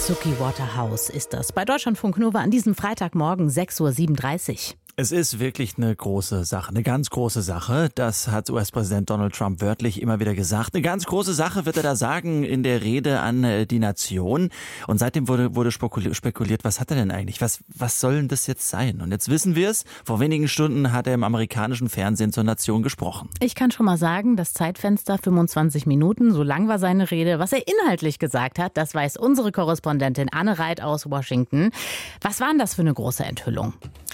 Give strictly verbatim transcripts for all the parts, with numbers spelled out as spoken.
Suki Waterhouse ist das. Bei Deutschlandfunk Nova an diesem Freitagmorgen sechs Uhr siebenunddreißig. Es ist wirklich eine große Sache, eine ganz große Sache. Das hat U S-Präsident Donald Trump wörtlich immer wieder gesagt. Eine ganz große Sache wird er da sagen in der Rede an die Nation. Und seitdem wurde, wurde spekuliert, was hat er denn eigentlich? Was, was soll denn das jetzt sein? Und jetzt wissen wir es. Vor wenigen Stunden hat er im amerikanischen Fernsehen zur Nation gesprochen. Ich kann schon mal sagen, das Zeitfenster fünfundzwanzig Minuten, so lang war seine Rede. Was er inhaltlich gesagt hat, das weiß unsere Korrespondentin Anne Reit aus Washington. Was war denn das für eine große Enthüllung?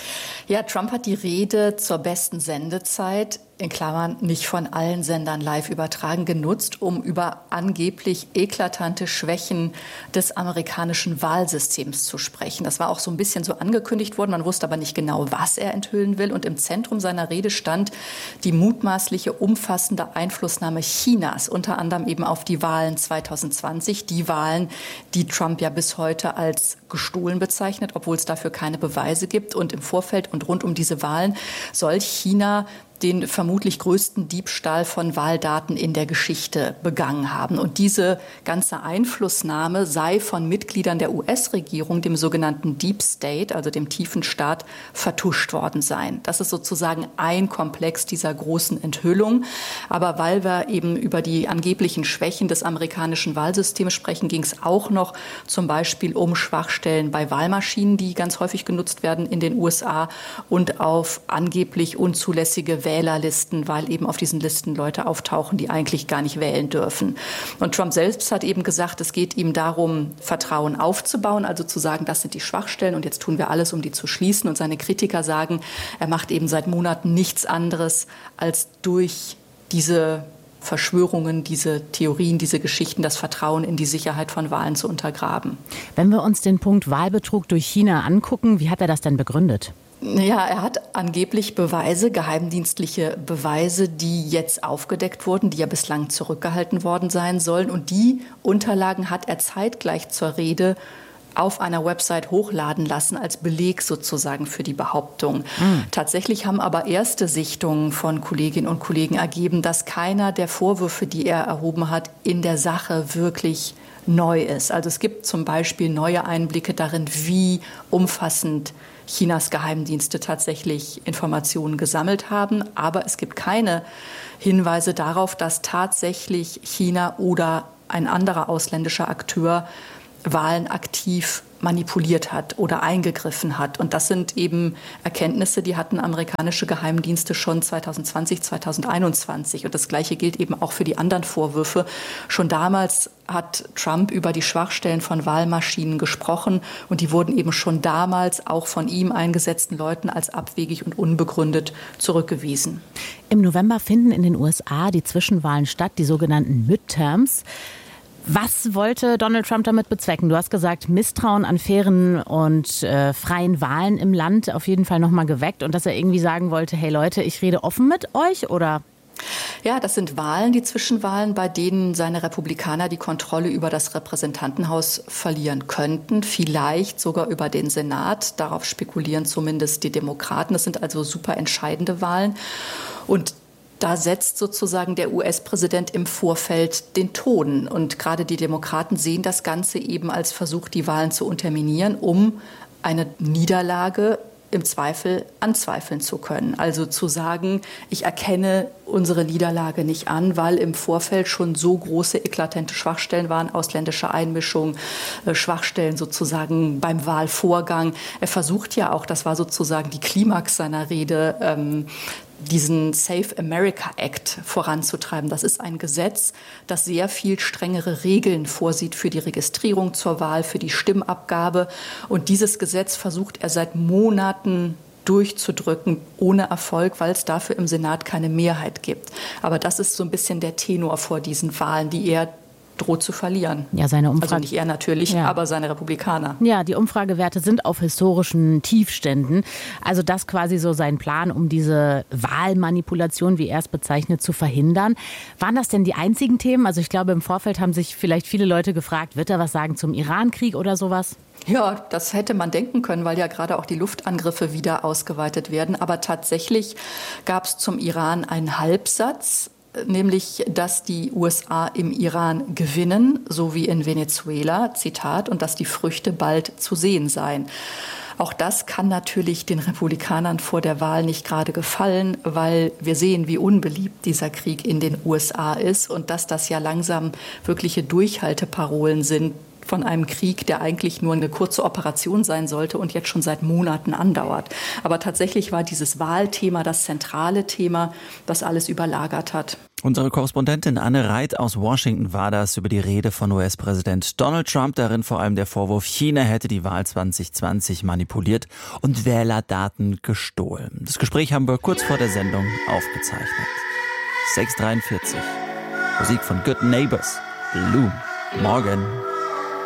Ja, Trump hat die Rede zur besten Sendezeit, in Klammern nicht von allen Sendern live übertragen, genutzt, um über angeblich eklatante Schwächen des amerikanischen Wahlsystems zu sprechen. Das war auch so ein bisschen so angekündigt worden. Man wusste aber nicht genau, was er enthüllen will. Und im Zentrum seiner Rede stand die mutmaßliche umfassende Einflussnahme Chinas, unter anderem eben auf die Wahlen zwanzig zwanzig. Die Wahlen, die Trump ja bis heute als gestohlen bezeichnet, obwohl es dafür keine Beweise gibt. Und im Vorfeld und rund um diese Wahlen soll China den vermutlich größten Diebstahl von Wahldaten in der Geschichte begangen haben. Und diese ganze Einflussnahme sei von Mitgliedern der U S-Regierung, dem sogenannten Deep State, also dem tiefen Staat, vertuscht worden sein. Das ist sozusagen ein Komplex dieser großen Enthüllung. Aber weil wir eben über die angeblichen Schwächen des amerikanischen Wahlsystems sprechen, ging es auch noch zum Beispiel um Schwachstellen bei Wahlmaschinen, die ganz häufig genutzt werden in den U S A, und auf angeblich unzulässige Wählerlisten, weil eben auf diesen Listen Leute auftauchen, die eigentlich gar nicht wählen dürfen. Und Trump selbst hat eben gesagt, es geht ihm darum, Vertrauen aufzubauen, also zu sagen, das sind die Schwachstellen und jetzt tun wir alles, um die zu schließen. Und seine Kritiker sagen, er macht eben seit Monaten nichts anderes, als durch diese Verschwörungen, diese Theorien, diese Geschichten, das Vertrauen in die Sicherheit von Wahlen zu untergraben. Wenn wir uns den Punkt Wahlbetrug durch China angucken, wie hat er das denn begründet? Ja, er hat angeblich Beweise, geheimdienstliche Beweise, die jetzt aufgedeckt wurden, die ja bislang zurückgehalten worden sein sollen. Und die Unterlagen hat er zeitgleich zur Rede auf einer Website hochladen lassen, als Beleg sozusagen für die Behauptung. Mhm. Tatsächlich haben aber erste Sichtungen von Kolleginnen und Kollegen ergeben, dass keiner der Vorwürfe, die er erhoben hat, in der Sache wirklich neu ist. Also es gibt zum Beispiel neue Einblicke darin, wie umfassend Chinas Geheimdienste tatsächlich Informationen gesammelt haben. Aber es gibt keine Hinweise darauf, dass tatsächlich China oder ein anderer ausländischer Akteur Wahlen aktiv manipuliert hat oder eingegriffen hat. Und das sind eben Erkenntnisse, die hatten amerikanische Geheimdienste schon zwanzig zwanzig, zwanzig einundzwanzig. Und das Gleiche gilt eben auch für die anderen Vorwürfe. Schon damals hat Trump über die Schwachstellen von Wahlmaschinen gesprochen. Und die wurden eben schon damals auch von ihm eingesetzten Leuten als abwegig und unbegründet zurückgewiesen. Im November finden in den U S A die Zwischenwahlen statt, die sogenannten Midterms. Was wollte Donald Trump damit bezwecken? Du hast gesagt, Misstrauen an fairen und äh, freien Wahlen im Land auf jeden Fall nochmal geweckt und dass er irgendwie sagen wollte, hey Leute, ich rede offen mit euch, oder? Ja, das sind Wahlen, die Zwischenwahlen, bei denen seine Republikaner die Kontrolle über das Repräsentantenhaus verlieren könnten, vielleicht sogar über den Senat. Darauf spekulieren zumindest die Demokraten. Das sind also super entscheidende Wahlen. Und da setzt sozusagen der U S-Präsident im Vorfeld den Ton. Und gerade die Demokraten sehen das Ganze eben als Versuch, die Wahlen zu unterminieren, um eine Niederlage im Zweifel anzweifeln zu können. Also zu sagen, ich erkenne unsere Niederlage nicht an, weil im Vorfeld schon so große eklatante Schwachstellen waren, ausländische Einmischung, äh, Schwachstellen sozusagen beim Wahlvorgang. Er versucht ja auch, das war sozusagen die Klimax seiner Rede, ähm, diesen Safe America Act voranzutreiben. Das ist ein Gesetz, das sehr viel strengere Regeln vorsieht für die Registrierung zur Wahl, für die Stimmabgabe. Und dieses Gesetz versucht er seit Monaten durchzudrücken, ohne Erfolg, weil es dafür im Senat keine Mehrheit gibt. Aber das ist so ein bisschen der Tenor vor diesen Wahlen, die er droht zu verlieren. Ja, seine Umfrage. Also nicht er natürlich, ja, aber seine Republikaner. Ja, die Umfragewerte sind auf historischen Tiefständen. Also das quasi so sein Plan, um diese Wahlmanipulation, wie er es bezeichnet, zu verhindern. Waren das denn die einzigen Themen? Also ich glaube, im Vorfeld haben sich vielleicht viele Leute gefragt, wird er was sagen zum Irankrieg oder sowas? Ja, das hätte man denken können, weil ja gerade auch die Luftangriffe wieder ausgeweitet werden. Aber tatsächlich gab es zum Iran einen Halbsatz. nämlich, dass die U S A im Iran gewinnen, so wie in Venezuela, Zitat, und dass die Früchte bald zu sehen seien. Auch das kann natürlich den Republikanern vor der Wahl nicht gerade gefallen, weil wir sehen, wie unbeliebt dieser Krieg in den U S A ist und dass das ja langsam wirkliche Durchhalteparolen sind von einem Krieg, der eigentlich nur eine kurze Operation sein sollte und jetzt schon seit Monaten andauert. Aber tatsächlich war dieses Wahlthema das zentrale Thema, das alles überlagert hat. Unsere Korrespondentin Anne Reit aus Washington war das über die Rede von U S-Präsident Donald Trump. Darin vor allem der Vorwurf, China hätte die Wahl zwanzig zwanzig manipuliert und Wählerdaten gestohlen. Das Gespräch haben wir kurz vor der Sendung aufgezeichnet. sechs Uhr dreiundvierzig. Musik von Good Neighbors. Bloom. Morgen.